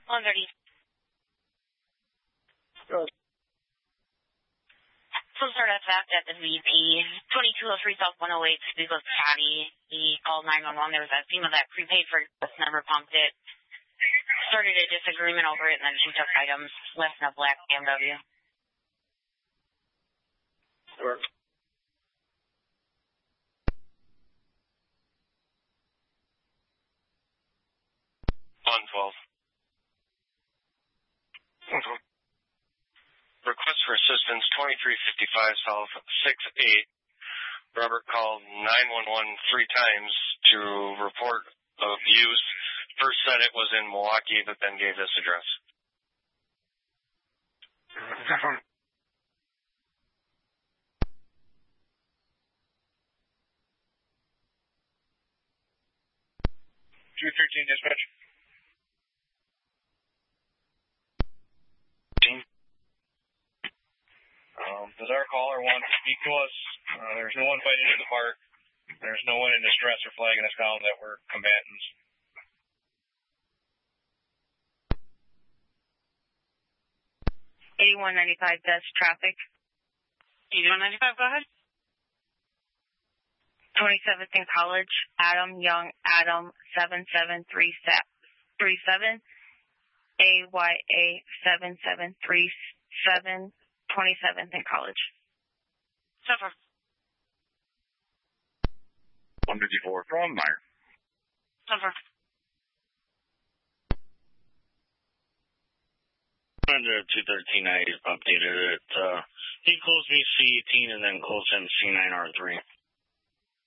130. Good. So start at fact at the VP, 2203 South 108, speak with Patty. He called 911. There was that FEMA that prepaid for this, never pumped it. Started a disagreement over it, and then she took items, left in a black BMW. Sure. 112. Request for assistance, 2355 South 68. Robert called 911 three times to report abuse. First said it was in Milwaukee, but then gave this address. Definitely. 213 dispatch. Does our caller want to speak to us? There's no one fighting in the park. There's no one in distress or flagging us down that we're combatants. 8195 Best Traffic. 8195, go ahead. 27th in College, Adam Young, Adam 7737, AYA 7737, 27th in College. Suffer. 154 from Meyer. Suffer. Under 213, I updated it. He closed me C18 and then closed him C9R3.